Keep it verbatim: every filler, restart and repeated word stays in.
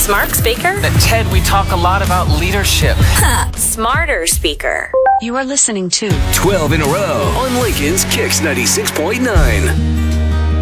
Smart speaker? That Ted, we talk a lot about leadership. Smarter speaker. You are listening to twelve in a row on Lincoln's Kicks ninety-six point nine.